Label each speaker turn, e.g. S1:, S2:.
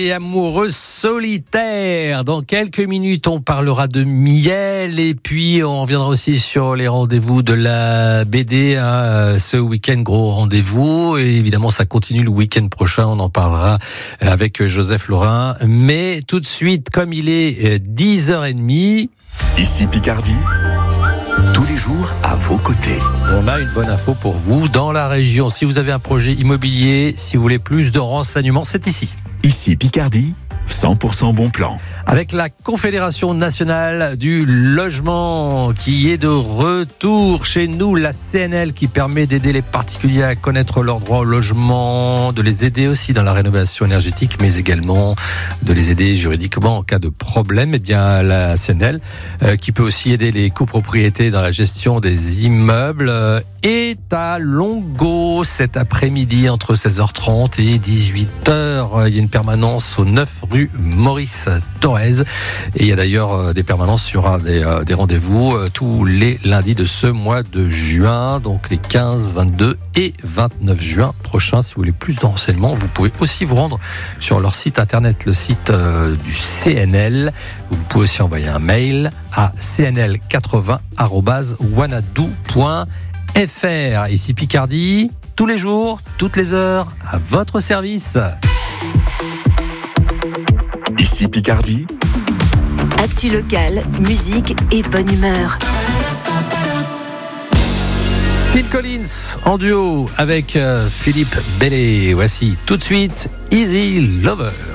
S1: et amoureux solitaires. Dans quelques minutes, on parlera de miel et puis on reviendra aussi sur les rendez-vous de la BD. Ce week-end, gros rendez-vous. Et évidemment, ça continue le week-end prochain. On en parlera avec Joseph Laurin. Mais tout de suite, comme il est 10h30...
S2: Ici Picardie, tous les jours à vos côtés.
S1: On a une bonne info pour vous dans la région. Si vous avez un projet immobilier, si vous voulez plus de renseignements, c'est ici.
S2: Ici Picardie, 100% bon plan.
S1: Avec la Confédération nationale du logement qui est de retour chez nous, la CNL qui permet d'aider les particuliers à connaître leurs droits au logement, de les aider aussi dans la rénovation énergétique, mais également de les aider juridiquement en cas de problème. Eh bien, la CNL qui peut aussi aider les copropriétés dans la gestion des immeubles est à Longo cet après-midi entre 16h30 et 18h. Il y a une permanence au 9 rue Maurice Thorez. Et il y a d'ailleurs des permanences sur des rendez-vous tous les lundis de ce mois de juin, donc les 15, 22 et 29 juin prochains. Si vous voulez plus de renseignements, vous pouvez aussi vous rendre sur leur site internet, le site du CNL. Vous pouvez aussi envoyer un mail à cnl80@wanadoo.fr. Ici Picardie, tous les jours, toutes les heures, à votre service.
S2: Ici Picardie,
S3: actu locale, musique et bonne humeur.
S1: Phil Collins en duo avec Philippe Bellet. Voici tout de suite Easy Lover.